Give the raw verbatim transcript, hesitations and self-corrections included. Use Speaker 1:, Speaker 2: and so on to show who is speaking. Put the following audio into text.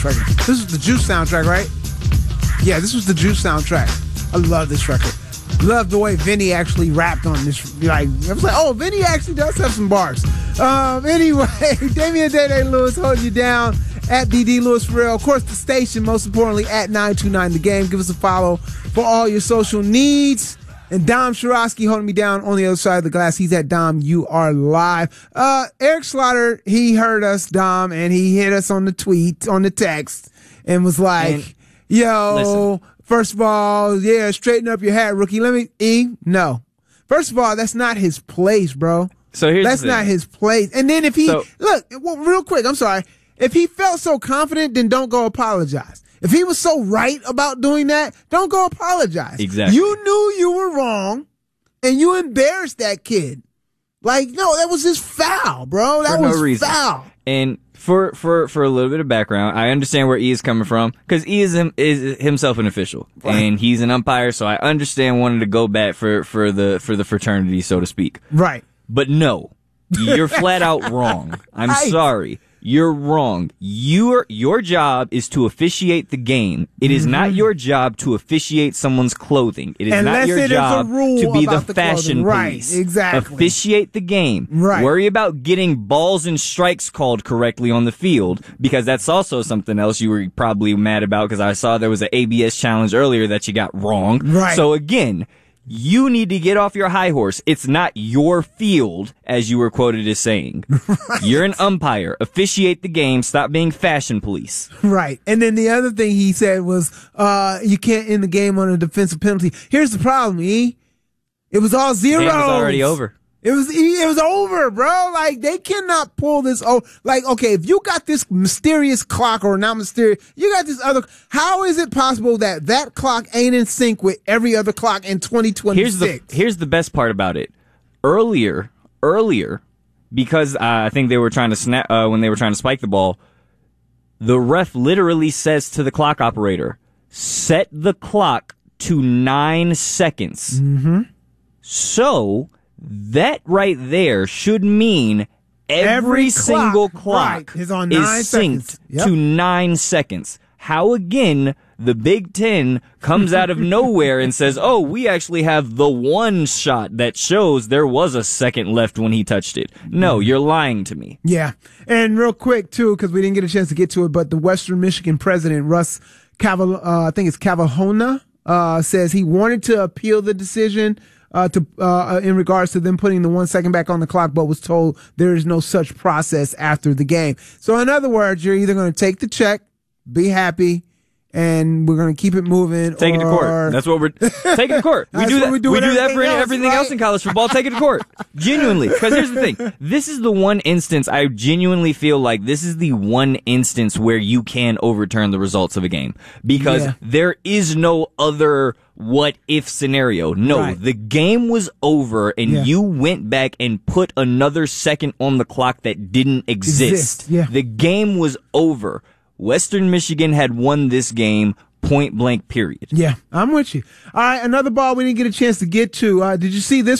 Speaker 1: This was the Juice soundtrack, right? Yeah, this was the Juice soundtrack. I love this record. Love the way Vinny actually rapped on this. Like, I was like, oh, Vinny actually does have some bars. Um, anyway, Damian Day-Day Lewis holding you down at D D Lewis for real. Of course, the station, most importantly, at nine two nine The Game. Give us a follow for all your social needs. And Dom Shirosky holding me down on the other side of the glass. He's at Dom, you are live. Uh, Eric Slaughter, he heard us, Dom, and he hit us on the tweet, on the text, and was like, and, yo, listen. First of all, yeah, straighten up your hat, rookie. Let me, E, no. First of all, that's not his place, bro.
Speaker 2: So here's
Speaker 1: That's
Speaker 2: the thing.
Speaker 1: not his place. And then if he,
Speaker 2: so,
Speaker 1: look, well, real quick, I'm sorry. If he felt so confident, then don't go apologize. If he was so right about doing that, don't go apologize.
Speaker 2: Exactly.
Speaker 1: You knew you were wrong, and you embarrassed that kid. Like, no, that was just foul, bro. That
Speaker 2: for
Speaker 1: was
Speaker 2: no reason.
Speaker 1: foul.
Speaker 2: And for, for, for a little bit of background, I understand where E is coming from, because E is, him, is himself an official, right. And he's an umpire, so I understand wanting to go back for, for the for the fraternity, so to speak.
Speaker 1: Right.
Speaker 2: But no, you're flat out wrong. I'm
Speaker 1: I,
Speaker 2: sorry. You're wrong. Your your job is to officiate the game. It is mm-hmm. not your job to officiate someone's clothing. It is
Speaker 1: Unless
Speaker 2: not your job to be the,
Speaker 1: the
Speaker 2: fashion
Speaker 1: right,
Speaker 2: police.
Speaker 1: Exactly.
Speaker 2: Officiate the game.
Speaker 1: Right.
Speaker 2: Worry about getting balls and strikes called correctly on the field, because that's also something else you were probably mad about, because I saw there was an A B S challenge earlier that you got wrong.
Speaker 1: Right.
Speaker 2: So again, you need to get off your high horse. It's not your field, as you were quoted as saying. Right. You're an umpire. Officiate the game. Stop being fashion police.
Speaker 1: Right. And then the other thing he said was, uh, you can't end the game on a defensive penalty. Here's the problem, E. It was all zeros.
Speaker 2: The game was already over.
Speaker 1: It was it was over, bro. Like, they cannot pull this over. Like, okay, if you got this mysterious clock, or not mysterious, you got this other, how is it possible that that clock ain't in sync with every other clock in twenty twenty-six?
Speaker 2: Here's the, here's the best part about it. Earlier, earlier, because uh, I think they were trying to snap, uh, when they were trying to spike the ball, the ref literally says to the clock operator, set the clock to nine seconds.
Speaker 1: Mm-hmm.
Speaker 2: So, that right there should mean every, every single clock,
Speaker 1: clock right, is, on
Speaker 2: is
Speaker 1: nine
Speaker 2: synced
Speaker 1: yep.
Speaker 2: to nine seconds. How, again, the Big Ten comes out of nowhere and says, oh, we actually have the one shot that shows there was a second left when he touched it. No, you're lying to me.
Speaker 1: Yeah. And real quick, too, because we didn't get a chance to get to it, but the Western Michigan president, Russ Caval, uh, I think it's Cavalhona, uh, says he wanted to appeal the decision Uh, to uh, in regards to them putting the one second back on the clock, but was told there is no such process after the game. So in other words, you're either going to take the check, be happy, and we're going to keep it moving.
Speaker 2: Take
Speaker 1: or...
Speaker 2: it to court. That's what we're taking to court. We do that.
Speaker 1: We do,
Speaker 2: we do that for
Speaker 1: else,
Speaker 2: everything
Speaker 1: right?
Speaker 2: else in college football. Take it to court. Genuinely. Because here's the thing. This is the one instance I genuinely feel like this is the one instance where you can overturn the results of a game. Because yeah. there is no other what if scenario. No,
Speaker 1: right.
Speaker 2: the game was over and
Speaker 1: yeah.
Speaker 2: you went back and put another second on the clock that didn't exist.
Speaker 1: exist. Yeah.
Speaker 2: The game was over. Western Michigan had won this game, point blank, period.
Speaker 1: Yeah, I'm with you. All right, another ball we didn't get a chance to get to. Uh, did you see this